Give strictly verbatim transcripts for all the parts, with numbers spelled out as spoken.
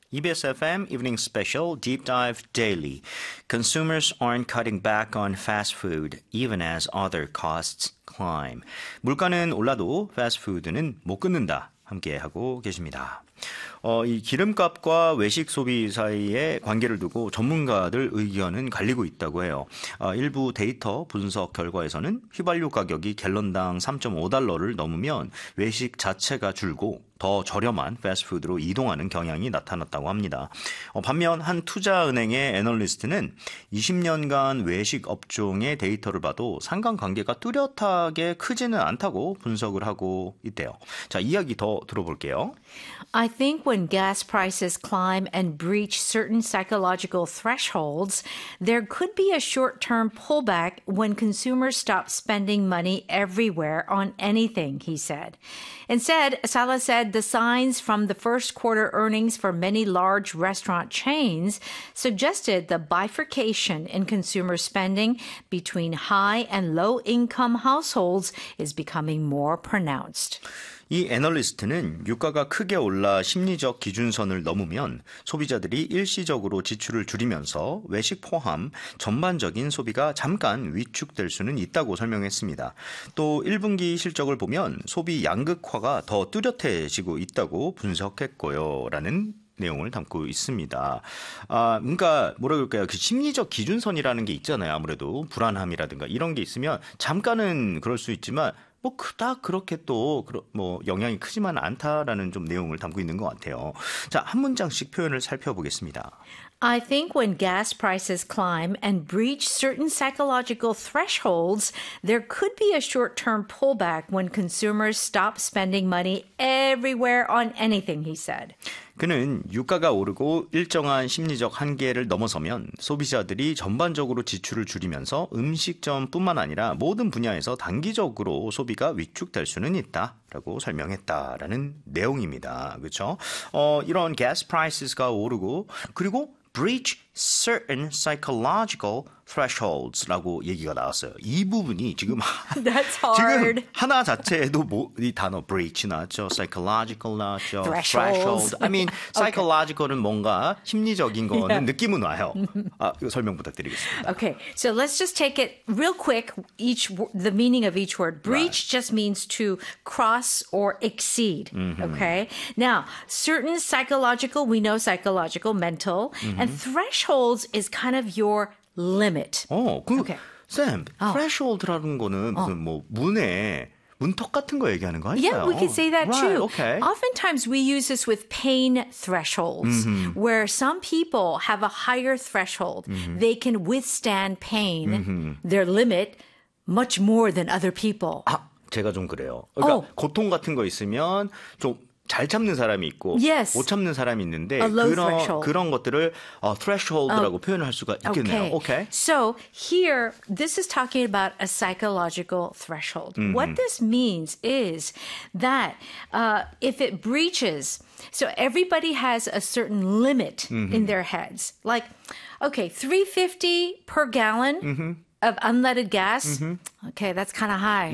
이비에스 에프엠 Evening Special Deep Dive Daily. Consumers aren't cutting back on fast food even as other costs climb. 물가는 올라도 패스트푸드는 못 끊는다. 함께 하고 계십니다. 어, 이 기름값과 외식 소비 사이의 관계를 두고 전문가들 의견은 갈리고 있다고 해요. 어, 일부 데이터 분석 결과에서는 휘발유 가격이 갤런당 삼 점 오 달러를 넘으면 외식 자체가 줄고 더 저렴한 패스트푸드로 이동하는 경향이 나타났다고 합니다. 어, 반면 한 투자은행의 애널리스트는 이십 년간 외식 업종의 데이터를 봐도 상관관계가 뚜렷하게 크지는 않다고 분석을 하고 있대요. 자, 이야기 더 들어볼게요. I think when gas prices climb and breach certain psychological thresholds, there could be a short-term pullback when consumers stop spending money everywhere on anything, he said. Instead, Sala said the signs from the first quarter earnings for many large restaurant chains suggested the bifurcation in consumer spending between high and low-income households is becoming more pronounced. 이 애널리스트는 유가가 크게 올라 심리적 기준선을 넘으면 소비자들이 일시적으로 지출을 줄이면서 외식 포함 전반적인 소비가 잠깐 위축될 수는 있다고 설명했습니다. 또 일 분기 실적을 보면 소비 양극화가 더 뚜렷해지고 있다고 분석했고요. 라는 내용을 담고 있습니다. 아, 그러니까 뭐라 그럴까요? 그 심리적 기준선이라는 게 있잖아요. 아무래도 불안함이라든가 이런 게 있으면 잠깐은 그럴 수 있지만 뭐 그닥 그렇게 또 뭐 영향이 크지만 않다라는 좀 내용을 담고 있는 것 같아요. 자, 한 문장씩 표현을 살펴보겠습니다. I think when gas prices climb and breach certain psychological thresholds, there could be a short-term pullback when consumers stop spending money everywhere on anything, he said. 그는 유가가 오르고 일정한 심리적 한계를 넘어서면 소비자들이 전반적으로 지출을 줄이면서 음식점뿐만 아니라 모든 분야에서 단기적으로 소비가 위축될 수는 있다라고 설명했다라는 내용입니다. 그렇죠? 어, 이런 gas prices가 오르고 그리고 breach certain psychological thresholds라고 얘기가 나왔어요. 이 부분이 지금 That's hard. 지금 하나 자체에도 뭐, 이 단어 breach 나왔죠, psychological 나왔죠, Thresholds. threshold. I mean, psychological은 뭔가 심리적인 거는 Yeah. 느낌은 와요. 아, 이거 설명 부탁드리겠습니다. Okay, so let's just take it real quick, each the meaning of each word. Breach Right. just means to cross or exceed, Mm-hmm. okay? Now, certain psychological, we know psychological, mental, Mm-hmm. and thresholds is kind of your limit. 어, 그 Okay. 쌤, threshold라는 거는 무슨 뭐 문에 문턱 같은 거 얘기하는 거 아니에요? Yeah, we could say that right, too. Okay. Oftentimes we use this with pain thresholds, Mm-hmm. where some people have a higher threshold. Mm-hmm. They can withstand pain, Mm-hmm. their limit, much more than other people. 아, 제가 좀 그래요. 그러니까 어. 고통 같은 거 있으면 좀 잘 참는 사람이 있고 Yes. 못 참는 사람이 있는데 A low 그런 threshold. 그런 것들을 어, threshold라고 표현을 할 수가 있겠네요. Okay. Okay. So here, this is talking about a psychological threshold. Mm-hmm. What this means is that uh, if it breaches, so everybody has a certain limit Mm-hmm. in their heads. Like, okay, three fifty per gallon Mm-hmm. of unleaded gas. Okay, that's kind of high.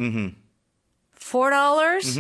four dollars?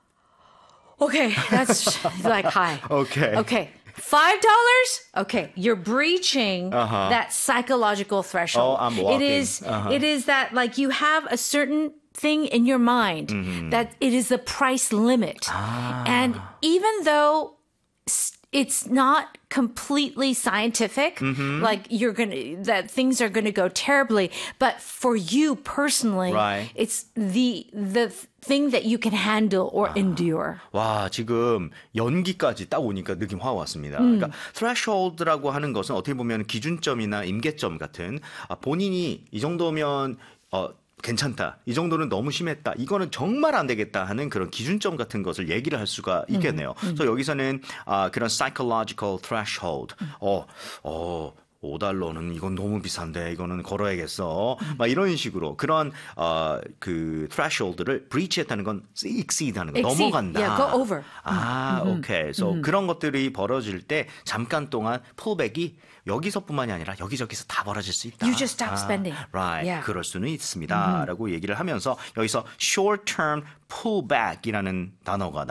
Okay, that's like high. Okay. Okay. Five dollars? Okay, you're breaching Uh-huh. that psychological threshold. Oh, I'm It walking. is. Uh-huh. It is that like you have a certain thing in your mind that it is the price limit, and even though s- it's not completely scientific, like you're gonna that things are gonna go terribly, but for you personally, Right. it's the the thing that you can handle or endure. 와, 지금 연기까지 딱 오니까 느낌 확 왔습니다. 음. 그러니까 threshold라고 하는 것은 어떻게 보면 기준점이나 임계점 같은 아, 본인이 이 정도면 어, 괜찮다. 이 정도는 너무 심했다. 이거는 정말 안 되겠다 하는 그런 기준점 같은 것을 얘기를 할 수가 있겠네요. 그래서 여기서는 아, 그런 psychological threshold. 어, 어, 오 달러는 이건 너무 비싼데 이거는 걸어야겠어. 막 이런 식으로 그런 어, 그 threshold를 breach했다는 건 exceed하는 거 Exceed. 넘어간다. Yeah, go over. 아, 오케이. 그래서 그런 것들이 벌어질 때 잠깐 동안 pullback이 여기서뿐만이 아니라 여기저기서 다 벌어질 수 있다. You just stop 아, spending. Right. Yeah. 그럴 수는 있습니다. 라고 얘기를 하면서 여기서 short-term pullback이라는 단어가